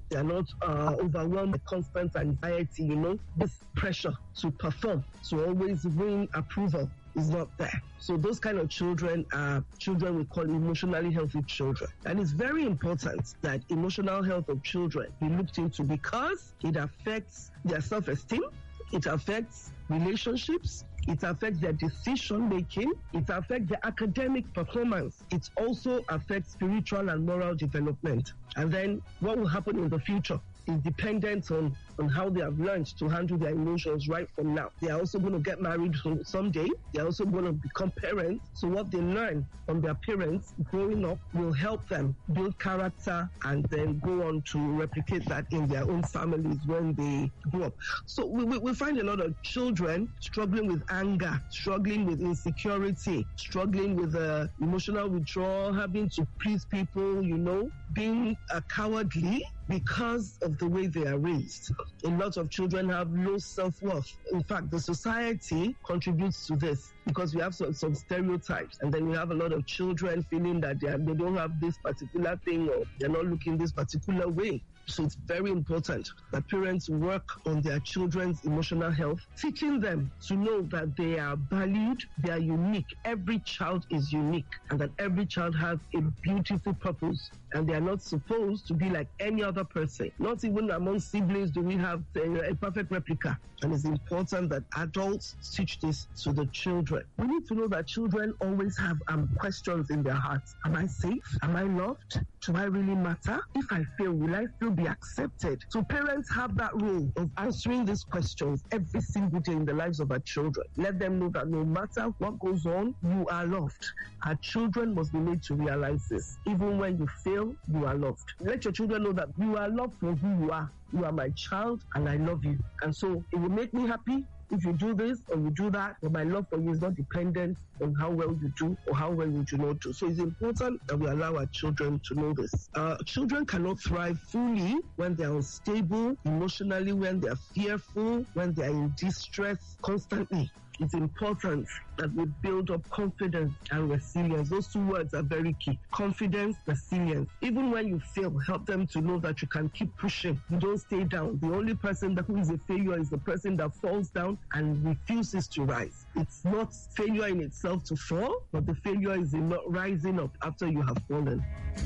They are not overwhelmed with constant anxiety, this pressure to perform, to always win approval is not there. So those kind of children are children we call emotionally healthy children. And it's very important that emotional health of children be looked into because it affects their self-esteem, it affects relationships, it affects their decision making, it affects their academic performance, it also affects spiritual and moral development. And then what will happen in the future is dependent on how they have learned to handle their emotions right from now. They are also going to get married someday. They are also going to become parents. So what they learn from their parents growing up will help them build character and then go on to replicate that in their own families when they grow up. So we find a lot of children struggling with anger, struggling with insecurity, struggling with emotional withdrawal, having to please people, being cowardly because of the way they are raised. A lot of children have low self-worth. In fact, the society contributes to this because we have some stereotypes, and then we have a lot of children feeling that they don't have this particular thing or they're not looking this particular way. So it's very important that parents work on their children's emotional health, teaching them to know that they are valued, they are unique. Every child is unique, and that every child has a beautiful purpose, and they are not supposed to be like any other person. Not even among siblings do we have a perfect replica. And it's important that adults teach this to the children. We need to know that children always have questions in their hearts. Am I safe? Am I loved? Do I really matter? If I fail, will I still be accepted? So parents have that role of answering these questions every single day in the lives of our children. Let them know that no matter what goes on, you are loved. Our children must be made to realize this. Even when you fail, you are loved. Let your children know that you are loved for who you are. You are my child and I love you. And so it will make me happy if you do this or you do that, but my love for you is not dependent on how well you do or how well you do not do. So it's important that we allow our children to know this. Children cannot thrive fully when they are unstable emotionally, when they are fearful, when they are in distress constantly. It's important that we build up confidence and resilience. Those two words are very key. Confidence, resilience. Even when you fail, help them to know that you can keep pushing. You don't stay down. The only person who is a failure is the person that falls down and refuses to rise. It's not failure in itself to fall, but the failure is in not rising up after you have fallen.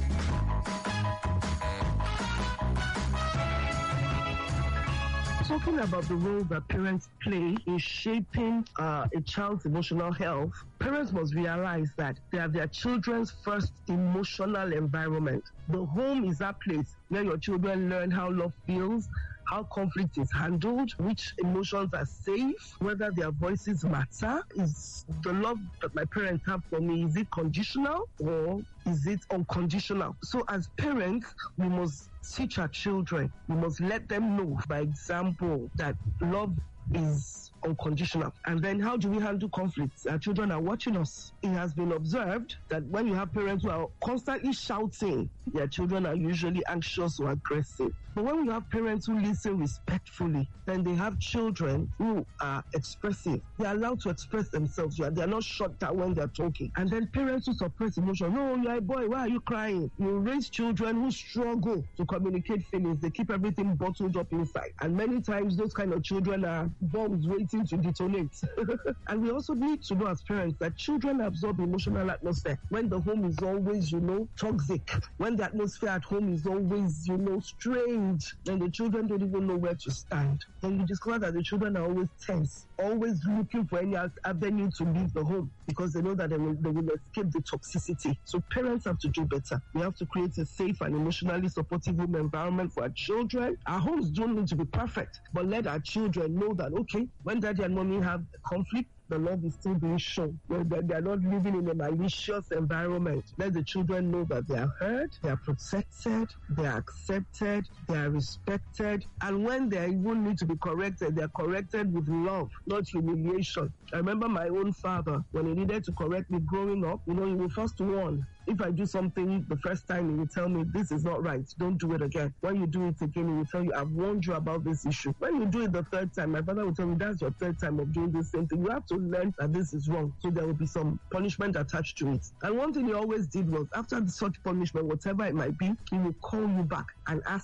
Talking about the role that parents play in shaping a child's emotional health, parents must realize that they are their children's first emotional environment. The home is that place where your children learn how love feels, how conflict is handled, which emotions are safe, whether their voices matter. Is the love that my parents have for me, is it conditional or is it unconditional? So as parents, we must teach our children, we must let them know by example that love is unconditional. And then how do we handle conflicts? Our children are watching us. It has been observed that when you have parents who are constantly shouting, their children are usually anxious or aggressive. But when you have parents who listen respectfully, then they have children who are expressive. They are allowed to express themselves. They are not shut down when they're talking. And then parents who suppress emotion. No, you're a boy. Why are you crying? You raise children who struggle to communicate feelings. They keep everything bottled up inside. And many times those kind of children are bombs waiting to detonate. And we also need to know as parents that children absorb emotional atmosphere. When the home is always, toxic, when the atmosphere at home is always, strange, then the children don't even know where to stand. Then you discover that the children are always tense, always looking for any avenue to leave the home because they know that they will escape the toxicity. So parents have to do better. We have to create a safe and emotionally supportive home environment for our children. Our homes don't need to be perfect, but let our children know that, okay, when daddy and mommy have conflict, the love is still being shown. They are not living in a malicious environment. Let the children know that they are heard, they are protected, they are accepted, they are respected. And when they even need to be corrected, they are corrected with love, not humiliation. I remember my own father, when he needed to correct me growing up, he will first warn. If I do something the first time, he will tell me, this is not right, don't do it again. When you do it again, he will tell you, I've warned you about this issue. When you do it the third time, my father will tell me, that's your third time of doing the same thing. You have to learn that this is wrong. So there will be some punishment attached to it. And one thing he always did was, after such punishment, whatever it might be, he will call you back and ask